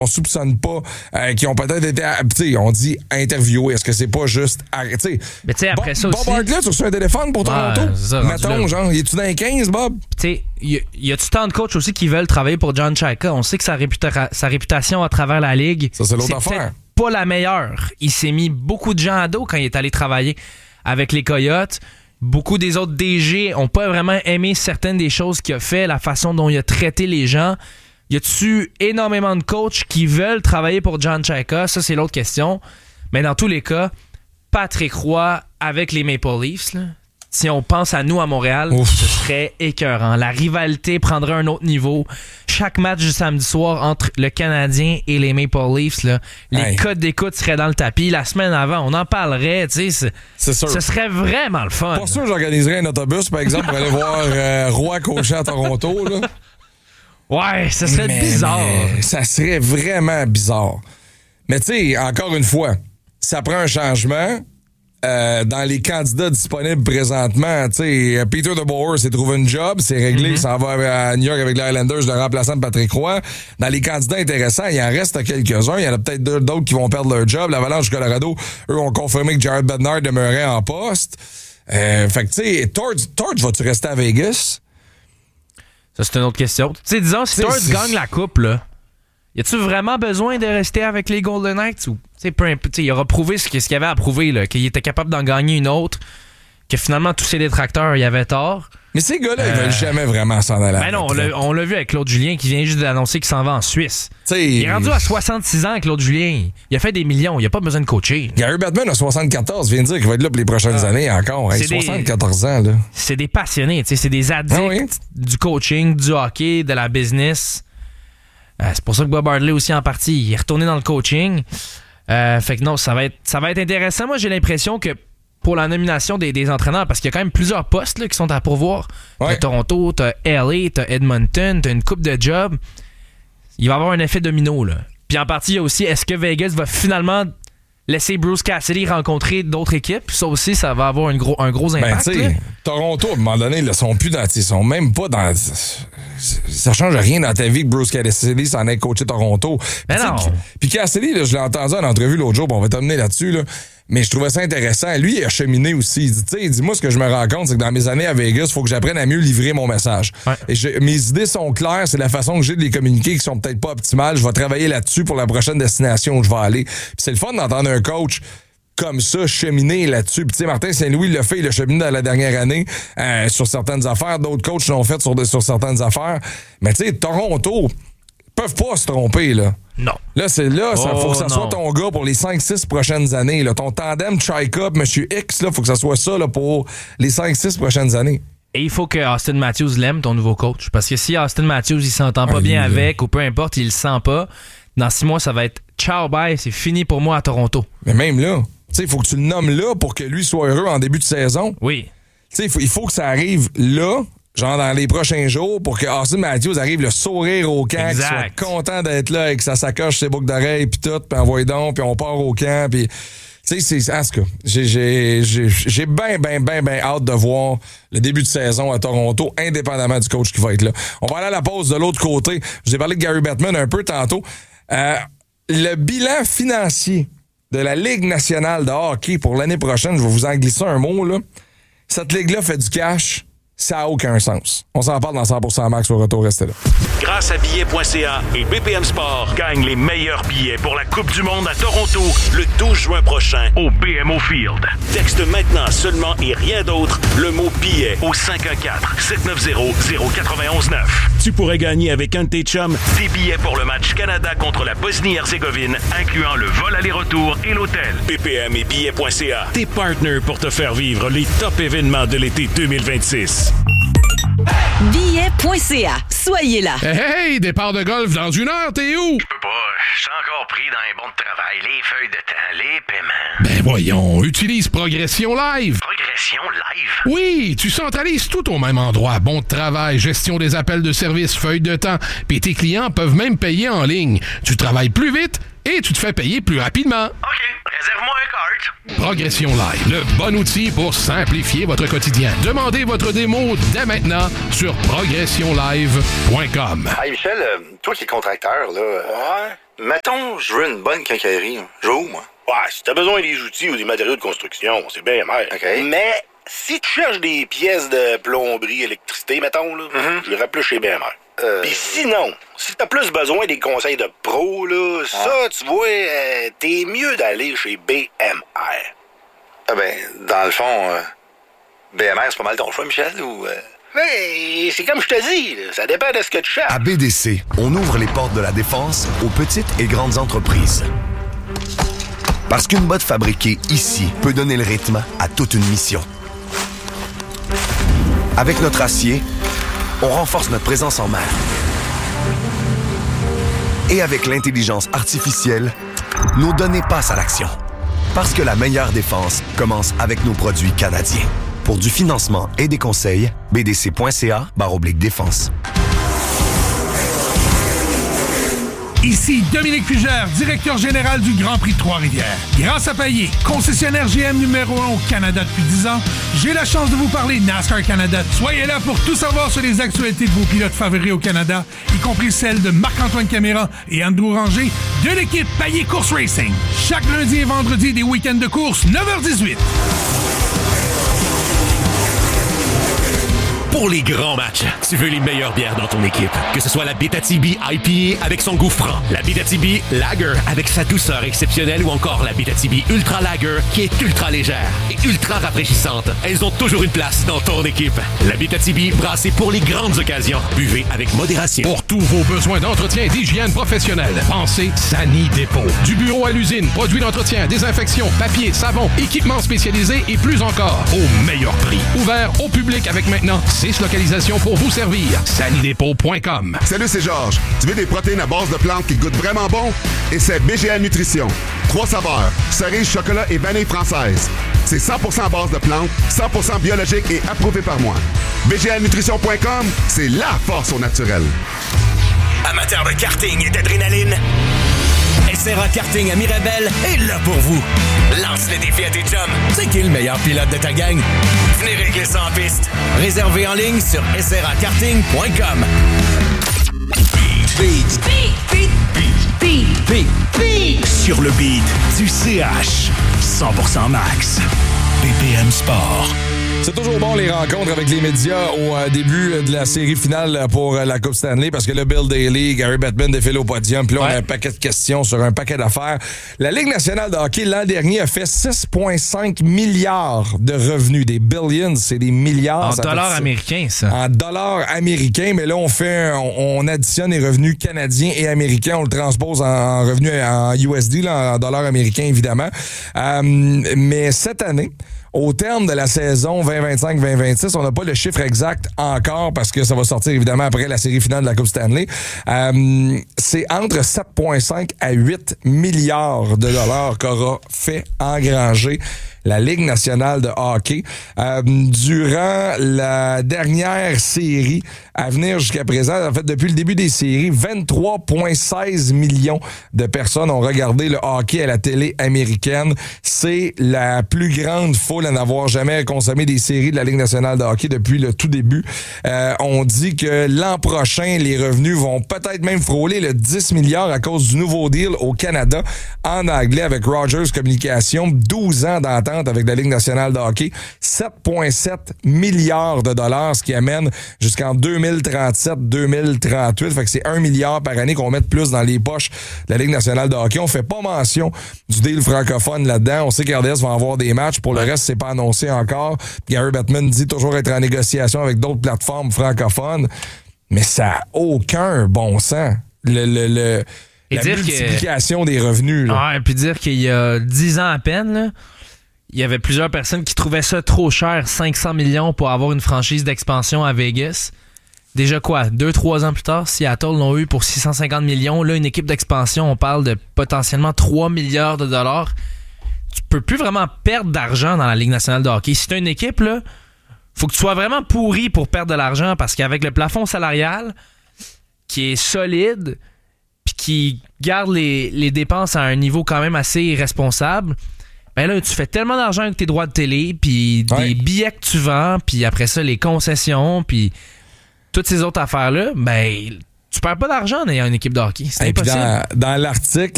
on soupçonne pas, qui ont peut-être été, tu sais, on dit interviewés. Est-ce que c'est pas juste, tu sais. Mais tu sais, après ça aussi. Bob Hartley, tu reçois un téléphone pour Toronto. Mettons, genre, es-tu dans les 15, Bob? Tu sais, y a-tu tant de coachs aussi qui veulent travailler pour John Chayka? On sait que sa réputation à travers la ligue. Ça, c'est l'autre affaire. Pas la meilleure. Il s'est mis beaucoup de gens à dos quand il est allé travailler avec les Coyotes. Beaucoup des autres DG ont pas vraiment aimé certaines des choses qu'il a fait, la façon dont il a traité les gens. Y a-tu énormément de coachs qui veulent travailler pour John Chayka? Ça, c'est l'autre question. Mais dans tous les cas, Patrick Roy avec les Maple Leafs, là, si on pense à nous à Montréal, ce serait écœurant. La rivalité prendrait un autre niveau. Chaque match du samedi soir entre le Canadien et les Maple Leafs, là, les codes d'écoute seraient dans le tapis. La semaine avant, on en parlerait. C'est sûr. Ce serait vraiment le fun. Pas sûr que j'organiserais un autobus, par exemple, pour aller voir Roy coacher à Toronto. Là. Ouais, ça serait bizarre. Ça serait vraiment bizarre. Mais tu sais, encore une fois, ça prend un changement. Dans les candidats disponibles présentement, tu sais, Peter DeBoer s'est trouvé une job, c'est réglé, il s'en va à New York avec les Islanders, le remplaçant de Patrick Roy. Dans les candidats intéressants, il en reste quelques-uns. Il y en a peut-être d'autres qui vont perdre leur job. L'Avalanche du Colorado, eux, ont confirmé que Jared Bednar demeurait en poste. Fait que, tu sais, Torch, vas-tu rester à Vegas? Ça, c'est une autre question. Tu sais, disons, si Torch gagne la coupe, là, y a-tu vraiment besoin de rester avec les Golden Knights ou il aura prouvé ce qu'il avait à prouver, là, qu'il était capable d'en gagner une autre, que finalement tous ses détracteurs y avaient tort. Mais ces gars-là, ils veulent jamais vraiment s'en aller. Ben non, on l'a vu avec Claude Julien qui vient juste d'annoncer qu'il s'en va en Suisse. Il est rendu à 66 ans, Claude Julien. Il a fait des millions, il a pas besoin de coacher. Gary Bettman a 74, vient de dire qu'il va être là pour les prochaines années encore. 74 ans, là. C'est des passionnés, c'est des addicts du coaching, du hockey, de la business. C'est pour ça que Bob Hartley aussi en partie, il est retourné dans le coaching. Fait que non, ça va être intéressant. Moi, j'ai l'impression que pour la nomination des entraîneurs, parce qu'il y a quand même plusieurs postes là, qui sont à pourvoir. T'as Toronto, t'as LA, t'as Edmonton, t'as une coupe de jobs. Il va y avoir un effet domino, là. Puis en partie, il y a aussi, est-ce que Vegas va finalement laisser Bruce Cassidy rencontrer d'autres équipes? Ça aussi, ça va avoir un gros impact. Ben, Toronto, à un moment donné, ils sont plus dans. Ils sont même pas dans. Ça change rien dans ta vie que Bruce Cassidy s'en ait coaché Toronto. Mais non. Puis Cassidy, là, je l'ai entendu en entrevue l'autre jour, on va t'amener là-dessus, là. Mais je trouvais ça intéressant. Lui, il a cheminé aussi. Il dit, tu sais, dis-moi ce que je me rends compte, c'est que dans mes années à Vegas, il faut que j'apprenne à mieux livrer mon message. Ouais. Et mes idées sont claires, c'est la façon que j'ai de les communiquer qui sont peut-être pas optimales. Je vais travailler là-dessus pour la prochaine destination où je vais aller. Puis c'est le fun d'entendre un coach comme ça cheminer là-dessus. Puis tu sais, Martin Saint-Louis l'a fait, il a cheminé dans la dernière année sur certaines affaires. D'autres coachs l'ont fait sur certaines affaires. Mais tu sais, Toronto peuvent pas se tromper, là. Non. Là, faut que ça soit ton gars pour les 5-6 prochaines années. Là. Ton tandem Chayka, M. X, là, faut que ça soit ça là, pour les 5-6 prochaines années. Et il faut que Austin Matthews l'aime, ton nouveau coach. Parce que si Austin Matthews, il s'entend pas bien avec, ou peu importe, il le sent pas, dans 6 mois, ça va être ciao, bye, c'est fini pour moi à Toronto. Mais même là, il faut que tu le nommes là pour que lui soit heureux en début de saison. Oui. Il faut que ça arrive là, genre dans les prochains jours, pour que Austin Matthews arrive le sourire au camp, qu'il soit content d'être là avec sa sacoche, ses boucles d'oreilles, puis tout, puis envoie donc, puis on part au camp, puis... Tu sais, c'est... En tout cas, j'ai bien hâte de voir le début de saison à Toronto, indépendamment du coach qui va être là. On va aller à la pause de l'autre côté. Je vous ai parlé de Gary Bettman un peu tantôt. Le bilan financier de la Ligue nationale de hockey pour l'année prochaine, je vais vous en glisser un mot, là. Cette ligue-là fait du cash... Ça n'a aucun sens. On s'en parle dans 100% Max au retour, restez là. Grâce à billets.ca et BPM Sport, gagne les meilleurs billets pour la Coupe du Monde à Toronto le 12 juin prochain au BMO Field. Texte maintenant seulement et rien d'autre le mot billet au 514-790-0919. Tu pourrais gagner avec un de tes chums des billets pour le match Canada contre la Bosnie-Herzégovine, incluant le vol aller-retour et l'hôtel. BPM et billets.ca, tes partenaires pour te faire vivre les top événements de l'été 2026. Billets.ca. Soyez là. Hey, départ de golf dans 1 heure, t'es où? Je peux pas. Je suis encore pris dans les bons de travail, les feuilles de temps, les paiements. Ben voyons, utilise Progression Live. Progression Live? Oui, tu centralises tout au même endroit. Bon de travail, gestion des appels de service, feuilles de temps. Puis tes clients peuvent même payer en ligne. Tu travailles plus vite et tu te fais payer plus rapidement. OK, réserve-moi un cart. Progression Live, le bon outil pour simplifier votre quotidien. Demandez votre démo dès maintenant sur progressionlive.com. Hey Michel, toi qui es contracteur, là, Mettons, je veux une bonne quincaillerie. Je vais où, moi? Ouais, si t'as besoin des outils ou des matériaux de construction, c'est bien, mère. OK. Mais si tu cherches des pièces de plomberie, électricité, mettons, là, j'irais plus chez BMR. Puis sinon, si t'as plus besoin des conseils de pro, là, ça, tu vois, t'es mieux d'aller chez BMR. Ah ben, dans le fond, BMR, c'est pas mal ton choix, Michel, ou... Hey, c'est comme je te dis, là, ça dépend de ce que tu cherches. À BDC, on ouvre les portes de la défense aux petites et grandes entreprises. Parce qu'une botte fabriquée ici peut donner le rythme à toute une mission. Avec notre acier, on renforce notre présence en mer. Et avec l'intelligence artificielle, nos données passent à l'action. Parce que la meilleure défense commence avec nos produits canadiens. Pour du financement et des conseils, bdc.ca/défense. Ici Dominique Fugère, directeur général du Grand Prix de Trois-Rivières. Grâce à Payet, concessionnaire GM numéro 1 au Canada depuis 10 ans, j'ai la chance de vous parler NASCAR Canada. Soyez là pour tout savoir sur les actualités de vos pilotes favoris au Canada, y compris celles de Marc-Antoine Caméra et Andrew Ranger de l'équipe Payet Course Racing. Chaque lundi et vendredi des week-ends de course, 9h18. Pour les grands matchs, tu veux les meilleures bières dans ton équipe. Que ce soit la Abitibi IPA avec son goût franc, la Abitibi Lager avec sa douceur exceptionnelle ou encore la Abitibi Ultra Lager qui est ultra légère et ultra rafraîchissante. Elles ont toujours une place dans ton équipe. La Abitibi brassée pour les grandes occasions. Buvez avec modération. Pour tous vos besoins d'entretien et d'hygiène professionnelle, pensez Sani Dépôt. Du bureau à l'usine, produits d'entretien, désinfection, papier, savon, équipements spécialisés et plus encore. Au meilleur prix. Ouvert au public avec maintenant 6 localisations pour vous servir. Sanidépôt.com. Salut, c'est Georges. Tu veux des protéines à base de plantes qui goûtent vraiment bon? Et c'est BGA Nutrition. 3 saveurs, cerise, chocolat et vanille française. C'est 100% à base de plantes, 100% biologique et approuvé par moi. BGAnutrition.com, c'est la force au naturel. Amateur de karting et d'adrénaline, SRA Karting à Mirabel est là pour vous. Lance le défi à tes chums. C'est qui le meilleur pilote de ta gang? Venez régler ça en piste. Réservé en ligne sur srakarting.com. Beat. Sur le beat du CH. 100% max. BPM Sport. C'est toujours bon les rencontres avec les médias au début de la série finale pour la Coupe Stanley parce que le Bill Daly, Gary Bettman défile au podium. Puis là, on a un paquet de questions sur un paquet d'affaires. La Ligue nationale de hockey, l'an dernier, a fait 6,5 milliards de revenus. Des billions, c'est des milliards. En dollars américains, ça. En dollars américains, mais là, on additionne les revenus canadiens et américains. On le transpose en revenus en USD, là, en dollars américains, évidemment. Mais cette année, au terme de la saison 2025-2026, on n'a pas le chiffre exact encore parce que ça va sortir évidemment après la série finale de la Coupe Stanley. C'est entre 7,5 à 8 milliards de dollars qu'aura fait engranger la Ligue nationale de hockey durant la dernière série à venir jusqu'à présent. En fait, depuis le début des séries, 23,16 millions de personnes ont regardé le hockey à la télé américaine. C'est la plus grande foule à n'avoir jamais consommé des séries de la Ligue nationale de hockey depuis le tout début. On dit que l'an prochain, les revenus vont peut-être même frôler le 10 milliards à cause du nouveau deal au Canada en anglais avec Rogers Communications. 12 ans d'entente avec la Ligue nationale de hockey, 7,7 milliards de dollars, ce qui amène jusqu'en 2037-2038. Fait que c'est 1 milliard par année qu'on met de plus dans les poches de la Ligue nationale de hockey. On fait pas mention du deal francophone là-dedans. On sait qu'RDS va avoir des matchs. Pour le reste, c'est pas annoncé encore. Gary Bettman dit toujours être en négociation avec d'autres plateformes francophones. Mais ça n'a aucun bon sens. La multiplication des revenus. Là. Ouais, puis dire qu'il y a 10 ans à peine, là, il y avait plusieurs personnes qui trouvaient ça trop cher, 500 millions pour avoir une franchise d'expansion à Vegas. Déjà quoi, 2-3 ans plus tard, Seattle l'ont eu pour 650 millions. Là, une équipe d'expansion, on parle de potentiellement 3 milliards de dollars. Tu peux plus vraiment perdre d'argent dans la Ligue nationale de hockey. Si tu as une équipe, là, faut que tu sois vraiment pourri pour perdre de l'argent parce qu'avec le plafond salarial qui est solide puis qui garde les dépenses à un niveau quand même assez responsable, ben là, tu fais tellement d'argent avec tes droits de télé, puis des billets que tu vends, puis après ça, les concessions, puis toutes ces autres affaires-là, ben Tu perds pas d'argent en ayant une équipe de hockey. C'est Et puis impossible. dans l'article,